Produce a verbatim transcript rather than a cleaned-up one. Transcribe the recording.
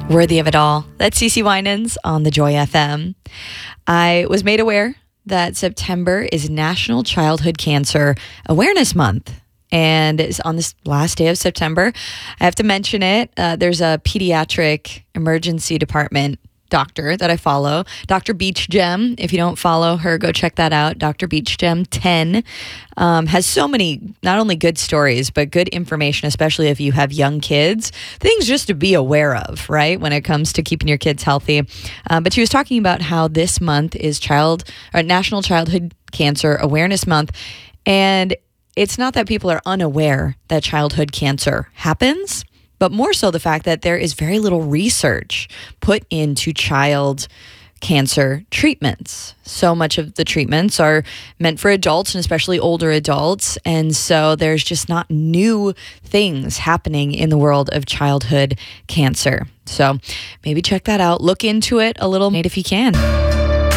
Worthy of It All. That's CeCe Winans on the Joy F M. I was made aware that September is National Childhood Cancer Awareness Month. And it's on this last day of September. I have to mention it. Uh, there's a pediatric emergency department doctor that I follow, Doctor Beach Gem. If you don't follow her, go check that out. Doctor Beach Gem ten um, has so many, not only good stories, but good information, especially if you have young kids, things just to be aware of, right? When it comes to keeping your kids healthy. Um, but she was talking about how this month is child or National Childhood Cancer Awareness Month. And it's not that people are unaware that childhood cancer happens, but more so the fact that there is very little research put into child cancer treatments. So much of the treatments are meant for adults and especially older adults. And so there's just not new things happening in the world of childhood cancer. So maybe check that out. Look into it a little if you can.